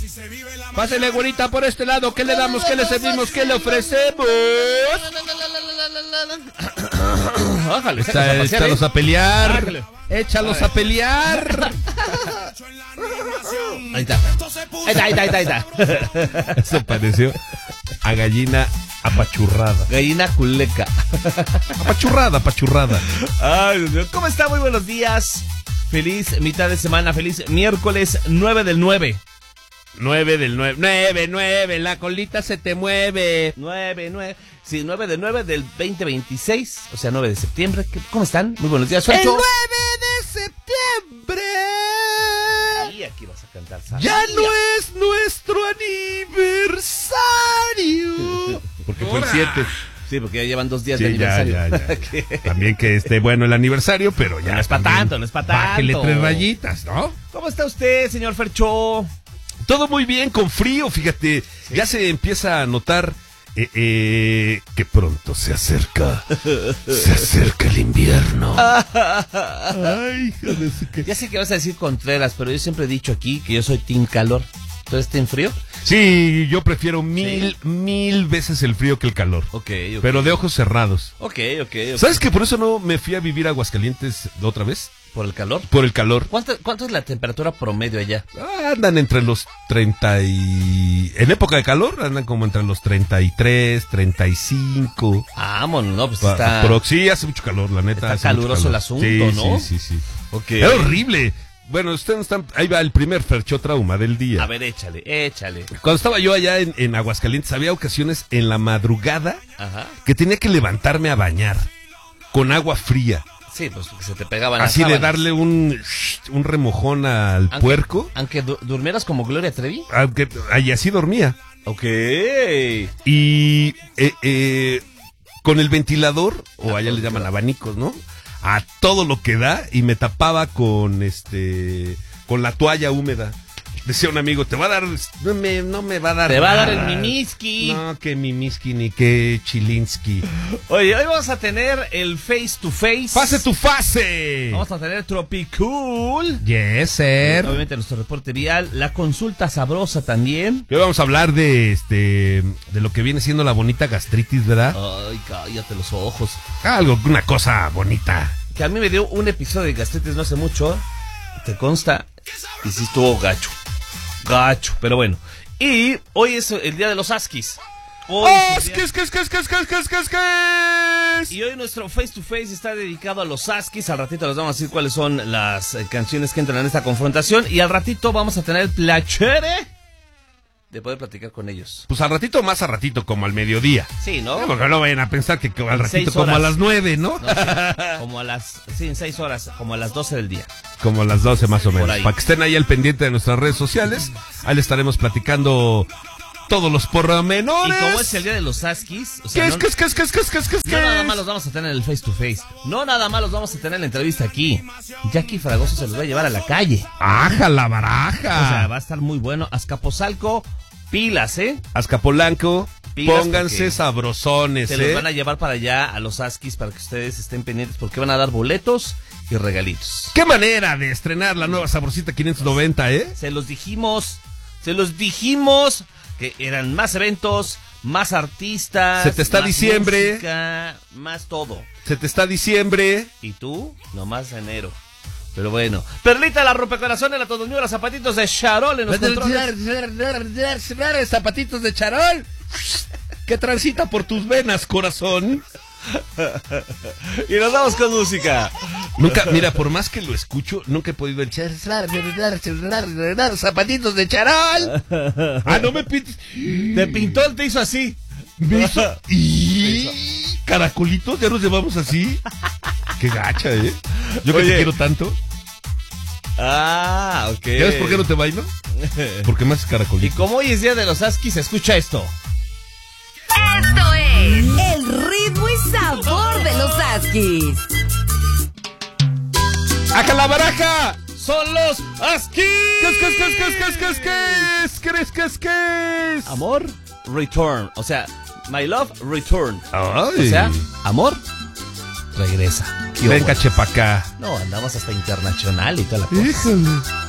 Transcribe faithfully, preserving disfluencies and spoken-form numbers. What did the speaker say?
Pásele, güerita, por este lado. ¿Qué le damos? ¿Qué le servimos? ¿Qué le ofrecemos? Bájale, Está, échalos a pelear. Bájale. Échalos a pelear. Ahí está. Ahí está, ahí está, ahí está. Eso pareció a gallina apachurrada. Gallina culeca. Apachurrada, apachurrada. Ay, Dios mío. ¿Cómo está? Muy buenos días. Feliz mitad de semana. Feliz miércoles nueve del nueve. nueve del nueve. nueve, nueve. La colita se te mueve. nueve, nueve. Sí, nueve del nueve del veinte veintiséis. O sea, nueve de septiembre. ¿Cómo están? Muy buenos días. El nueve de septiembre. Y aquí vas a cantar. ¿Sabes? Ya no es nuestro aniversario. Porque fue el siete. Sí, porque ya llevan dos días Sí, de aniversario. Ya, ya, ya. También que esté bueno el aniversario, pero ya. No es para tanto, no es para tanto. Bájele tres rayitas, ¿no? ¿Cómo está usted, señor Fercho? Todo muy bien, con frío, fíjate. Sí. Ya se empieza a notar eh, eh, que pronto se acerca. Se acerca el invierno. Ay, joder, que... Ya sé que vas a decir Contreras, pero yo siempre he dicho aquí que yo soy team calor. ¿Tú eres team frío? Sí, yo prefiero mil, sí. mil veces el frío que el calor. Ok, ok. Pero de ojos cerrados. Ok, ok, ok. ¿Sabes que por eso no me fui a vivir a Aguascalientes otra vez? ¿Por el calor? Por el calor. ¿Cuánto, cuánto es la temperatura promedio allá? Ah, andan entre los treinta y... En época de calor andan como entre los treinta y tres, treinta y cinco. Ah, bueno, no, pues está... Pero sí hace mucho calor, la neta. Está caluroso el asunto, sí, ¿no? Sí, sí, sí. Okay. Es horrible. Bueno, ustedes están... Ahí va el primer Fercho trauma del día. A ver, échale, échale. Cuando estaba yo allá en, en Aguascalientes, había ocasiones en la madrugada Ajá. que tenía que levantarme a bañar con agua fría. Sí, pues que se te pegaban así las de darle un, un remojón al aunque, puerco. Aunque du durmieras como Gloria Trevi. Aunque y así dormía. Ok. Y eh, eh, con el ventilador, o allá le llaman abanicos, ¿no? A todo lo que da, y me tapaba con este con la toalla húmeda. Decía un amigo, te va a dar, no me, no me va a dar. Te va nada. a dar el mimiski. No, que mimiski ni que chilinski. Oye, hoy vamos a tener el face to face. ¡Fase tu fase! Vamos a tener Tropicool. Yes, sir. Obviamente nuestro reporte vial, la consulta sabrosa también. Hoy vamos a hablar de este, de lo que viene siendo la bonita gastritis, ¿verdad? Ay, cállate los ojos. Algo, una cosa bonita. Que a mí me dio un episodio de gastritis no hace mucho, te consta, y sí estuvo gacho. Gacho, pero bueno. Y hoy es el día de los Askis. Hoy ¡Oh, es que es que es que es que es que es que es que es que Y hoy nuestro face to face está dedicado a los Askis. Al ratito les vamos a decir cuáles son las eh, canciones que entran en esta confrontación. Y al ratito vamos a tener el placer de poder platicar con ellos. Pues al ratito, más a ratito, como al mediodía. Sí, ¿no? Porque no vayan a pensar que al ratito como a las nueve, ¿no? no sí, como a las, sí, en seis horas, como a las doce del día. Como a las doce más o menos. Para que estén ahí al pendiente de nuestras redes sociales. Ahí les estaremos platicando todos los pormenores. Y como es el día de los Askis, o sea, ¿Qué no, es, qué es, qué es, qué es, qué es, qué es, qué es? No nada más los vamos a tener en el face to face. No nada más los vamos a tener en la entrevista aquí. Jackie Fragoso se los va a llevar a la calle. ¡Aja la baraja! O sea, va a estar muy bueno. Azcapotzalco, pilas, ¿eh? Azcapolanco, pilas, pónganse sabrosones, se ¿eh? los van a llevar para allá a los Askis para que ustedes estén pendientes porque van a dar boletos y regalitos. ¡Qué manera de estrenar la nueva Sabrosita quinientos noventa, eh! Se los dijimos, se los dijimos que eran más eventos, más artistas. Se te está más diciembre. Música, más todo. Se te está diciembre. Y tú, nomás enero. Pero bueno. Perlita, la rompecorazones, la todoñura, zapatitos de charol en los controles. Zapatitos de charol. Que transita por tus venas, corazón. Y nos vamos con música. Nunca, mira, por más que lo escucho, nunca he podido echar zapatitos de charol. Ah, no me pintes. Te pintó, te hizo así. Me hizo. Y caracolitos, ya nos llevamos así. Qué gacha, ¿eh? Yo que Oye. te quiero tanto. Ah, ok. ¿Sabes por qué no te bailo? Porque me haces Y caracolitos. como hoy es día de los Askis, escucha esto. Esto es el ritmo y sabor de los Askis. ¡Aja la baraja! ¡Son los Askis! ¿Qué es, qué es, qué es, qué es, qué es, qué es, qué es? ¿Qué es, qué es, qué es? Amor, return. O sea, my love, return. Ay. O sea, amor, regresa. ¿Qué Venga, hubo? chepa acá. No, andamos hasta internacional y toda la cosa. Híjole.